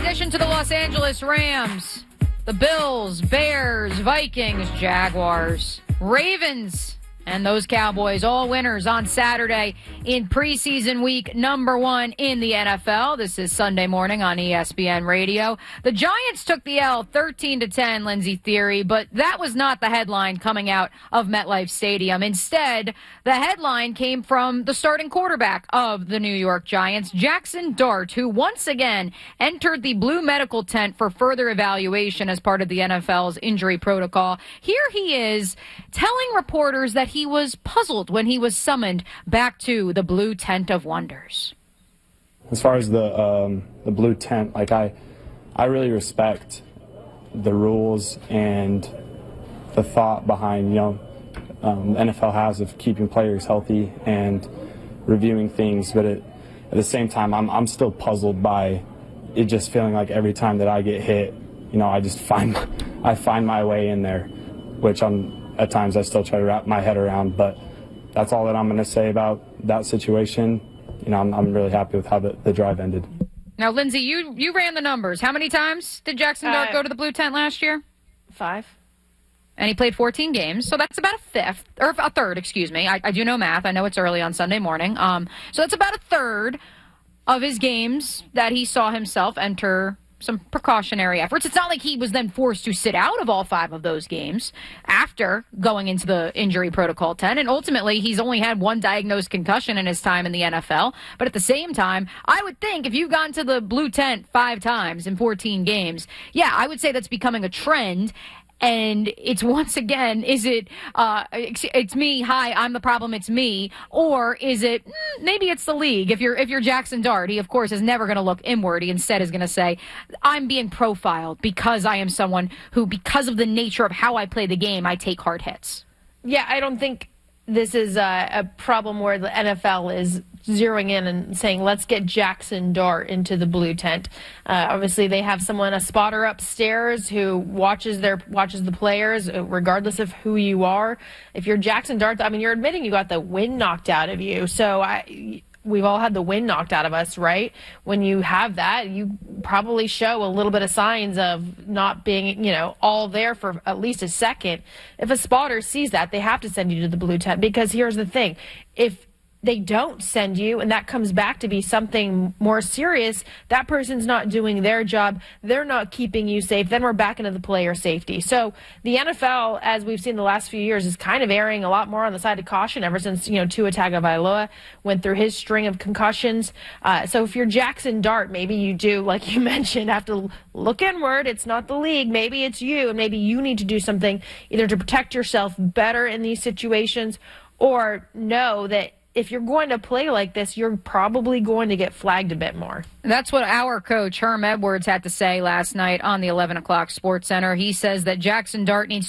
addition to the Los Angeles Rams, the Bills, Bears, Vikings, Jaguars, Ravens, and those Cowboys, all winners on Saturday in preseason week number 1 in the NFL. This is Sunday morning on ESPN Radio. The Giants took the L 13-10, Lindsey Thiry, but that was not the headline coming out of MetLife Stadium. Instead, the headline came from the starting quarterback of the New York Giants, Jackson Dart, who once again entered the blue medical tent for further evaluation as part of the NFL's injury protocol. Here he is telling reporters that he was puzzled when he was summoned back to the Blue Tent of Wonders. As far as the blue tent, I really respect the rules and the thought behind, the NFL has of keeping players healthy and reviewing things, but at the same time, I'm still puzzled by it just feeling like every time that I get hit, I just find my way in there, which at times I still try to wrap my head around, but that's all that I'm going to say about that situation. I'm really happy with how the drive ended. Now, Lindsey, you ran the numbers. How many times did Jackson Dart go to the blue tent last year? 5. And he played 14 games, so that's about a third, excuse me. I do know math. I know it's early on Sunday morning. So that's about a third of his games that he saw himself enter some precautionary efforts. It's not like he was then forced to sit out of all 5 of those games after going into the injury protocol 10. And ultimately, he's only had 1 diagnosed concussion in his time in the NFL. But at the same time, I would think if you've gone to the blue tent 5 times in 14 games, yeah, I would say that's becoming a trend. And it's once again, is it, it's me, hi, I'm the problem, it's me, or is it, maybe it's the league. If you're Jackson Dart, he of course is never going to look inward. He instead is going to say, I'm being profiled because I am someone who, because of the nature of how I play the game, I take hard hits. Yeah, I don't think this is a problem where the NFL is zeroing in and saying, let's get Jackson Dart into the blue tent. Obviously, they have a spotter upstairs who watches the players, regardless of who you are. If you're Jackson Dart, you're admitting you got the wind knocked out of you. So we've all had the wind knocked out of us, right? When you have that, you probably show a little bit of signs of not being, all there for at least a second. If a spotter sees that, they have to send you to the blue tent, because here's the thing. If they don't send you, and that comes back to be something more serious, that person's not doing their job, they're not keeping you safe, then we're back into the player safety. So the NFL, as we've seen the last few years, is kind of erring a lot more on the side of caution ever since, Tua Tagovailoa went through his string of concussions. So if you're Jackson Dart, maybe you do, like you mentioned, have to look inward. It's not the league. Maybe it's you, and maybe you need to do something either to protect yourself better in these situations, or know that if you're going to play like this, you're probably going to get flagged a bit more. That's what our coach, Herm Edwards, had to say last night on the 11 o'clock Sports Center. He says that Jackson Dart needs